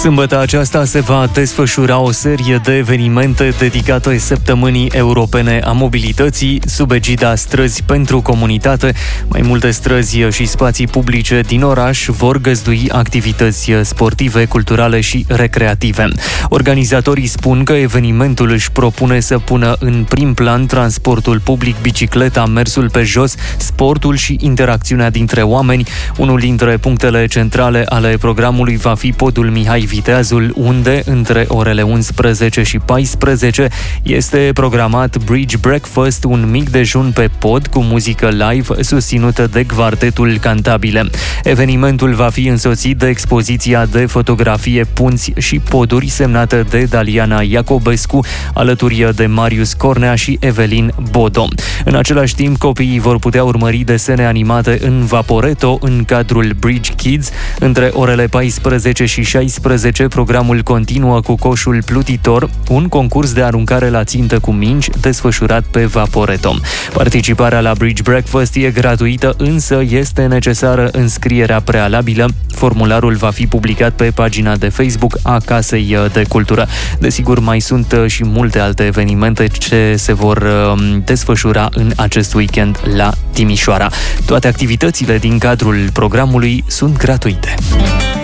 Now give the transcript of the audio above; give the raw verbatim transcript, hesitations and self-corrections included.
Sâmbătă aceasta se va desfășura o serie de evenimente dedicate săptămânii europene a mobilității sub egida Străzi pentru Comunitate. Mai multe străzi și spații publice din oraș vor găzdui activități sportive, culturale și recreative. Organizatorii spun că evenimentul își propune să pună în prim plan transportul public, bicicleta, mersul pe jos, sportul și interacțiunea dintre oameni. Unul dintre punctele centrale ale programului va fi podul Mihai Viteazul, unde, între orele unsprezece și paisprezece, este programat Bridge Breakfast, un mic dejun pe pod cu muzică live susținută de Quartetul Cantabile. Evenimentul va fi însoțit de expoziția de fotografie Punți și poduri, semnată de Daliana Iacobescu, alături de Marius Cornea și Evelin Bodo. În același timp, copiii vor putea urmări desene animate în Vaporetto în cadrul Bridge Kids. Între orele paisprezece și șaisprezece, programul continuă cu coșul plutitor, un concurs de aruncare la țintă cu mingi desfășurat pe Vaporetto. Participarea la Bridge Breakfast e gratuită, însă este necesară înscrierea prealabilă. Formularul va fi publicat pe pagina de Facebook a Casei de Cultură. Desigur, mai sunt și multe alte evenimente ce se vor desfășura în acest weekend la Timișoara. Toate activitățile din cadrul programului sunt gratuite.